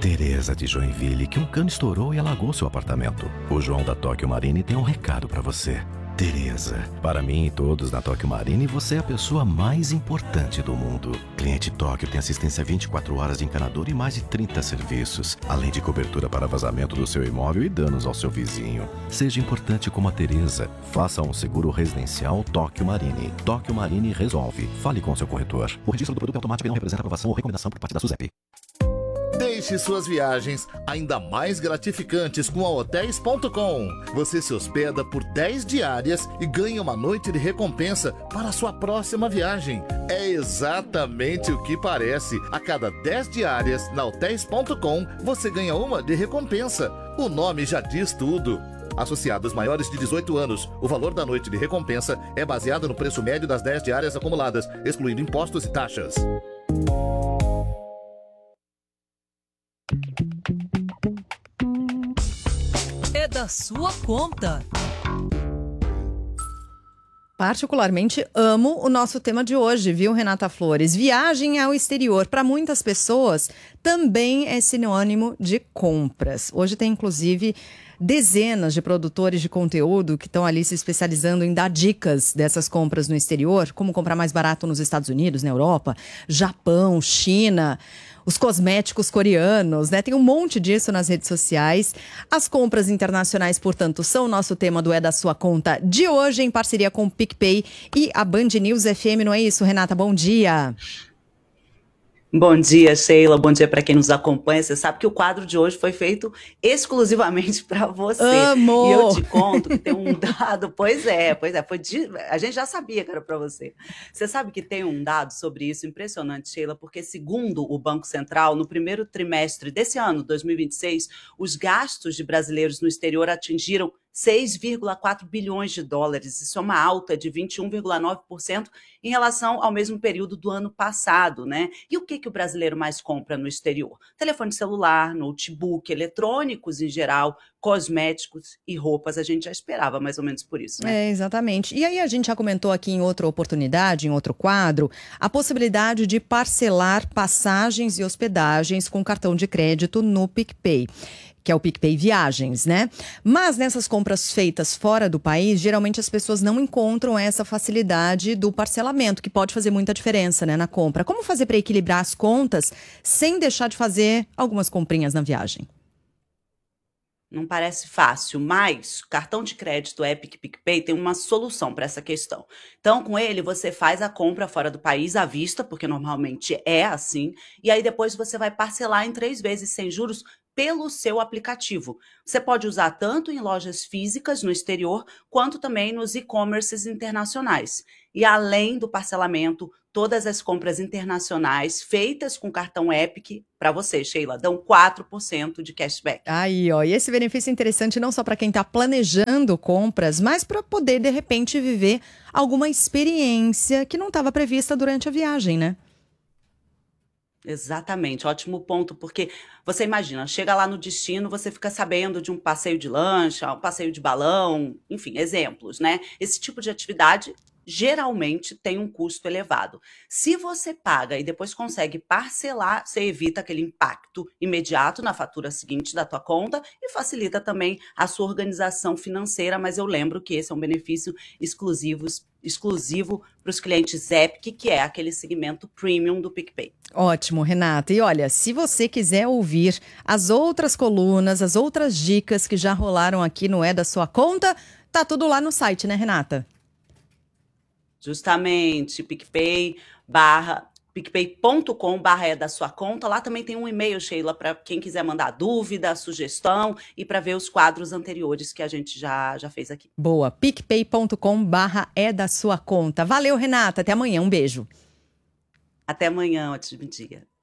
Tereza de Joinville, que um cano estourou e alagou seu apartamento. O João da Tóquio Marine tem um recado pra você. Tereza, para mim e todos na Tóquio Marine, você é a pessoa mais importante do mundo. Cliente Tóquio tem assistência 24 horas de encanador e mais de 30 serviços, além de cobertura para vazamento do seu imóvel e danos ao seu vizinho. Seja importante como a Tereza. Faça um seguro residencial Tóquio Marine. Tóquio Marine resolve. Fale com seu corretor. O registro do produto é automático e não representa aprovação ou recomendação por parte da SUSEP. Deixe suas viagens ainda mais gratificantes com a Hotels.com. Você se hospeda por 10 diárias e ganha uma noite de recompensa para a sua próxima viagem. É exatamente o que parece. A cada 10 diárias na Hotels.com, você ganha uma de recompensa. O nome já diz tudo. Associados maiores de 18 anos, o valor da noite de recompensa é baseado no preço médio das 10 diárias acumuladas, excluindo impostos e taxas. É da sua conta. Particularmente amo o nosso tema de hoje, viu, Renata Flores? Viagem ao exterior, para muitas pessoas, também é sinônimo de compras. Hoje tem, inclusive, dezenas de produtores de conteúdo que estão ali se especializando em dar dicas dessas compras no exterior, como comprar mais barato nos Estados Unidos, na Europa, Japão, China, os cosméticos coreanos, né? Tem um monte disso nas redes sociais. As compras internacionais, portanto, são o nosso tema do É da Sua Conta de hoje, em parceria com o PicPay e a Band News FM, não é isso, Renata? Bom dia! Bom dia, Sheila. Bom dia para quem nos acompanha. Você sabe que o quadro de hoje foi feito exclusivamente para você. Amo! E eu te conto que tem um dado. Pois é. A gente já sabia que era para você. Você sabe que tem um dado sobre isso impressionante, Sheila, porque segundo o Banco Central, no primeiro trimestre desse ano, 2026, os gastos de brasileiros no exterior atingiram 6,4 bilhões de dólares. Isso é uma alta de 21,9% em relação ao mesmo período do ano passado, né? E o que o brasileiro mais compra no exterior? Telefone celular, notebook, eletrônicos em geral, cosméticos e roupas. A gente já esperava mais ou menos por isso, né? É, exatamente. E aí a gente já comentou aqui em outra oportunidade, em outro quadro, a possibilidade de parcelar passagens e hospedagens com cartão de crédito no PicPay, que é o PicPay Viagens, né? Mas nessas compras feitas fora do país, geralmente as pessoas não encontram essa facilidade do parcelamento, que pode fazer muita diferença, né, na compra. Como fazer para equilibrar as contas sem deixar de fazer algumas comprinhas na viagem? Não parece fácil, mas o cartão de crédito Epic PicPay tem uma solução para essa questão. Então, com ele, você faz a compra fora do país à vista, porque normalmente é assim, e aí depois você vai parcelar em 3 vezes sem juros pelo seu aplicativo. Você pode usar tanto em lojas físicas no exterior, quanto também nos e-commerces internacionais. E além do parcelamento, todas as compras internacionais feitas com cartão Epic, para você, Sheila, dão 4% de cashback. Aí, ó, e esse benefício é interessante não só para quem está planejando compras, mas para poder, de repente, viver alguma experiência que não estava prevista durante a viagem, né? Exatamente, ótimo ponto, porque você imagina, chega lá no destino, você fica sabendo de um passeio de lancha, um passeio de balão, enfim, exemplos, né? Esse tipo de atividade geralmente tem um custo elevado. Se você paga e depois consegue parcelar, você evita aquele impacto imediato na fatura seguinte da tua conta e facilita também a sua organização financeira, mas eu lembro que esse é um benefício exclusivo para os clientes Epic, que é aquele segmento premium do PicPay. Ótimo, Renata. E olha, se você quiser ouvir as outras colunas, as outras dicas que já rolaram aqui no É da Sua Conta, tá tudo lá no site, né, Renata? Justamente, picpay.com/é da sua conta. Lá também tem um e-mail, Sheila, para quem quiser mandar dúvida, sugestão e para ver os quadros anteriores que a gente já fez aqui. Boa, picpay.com/é da sua conta. Valeu, Renata. Até amanhã. Um beijo. Até amanhã, ótimo dia.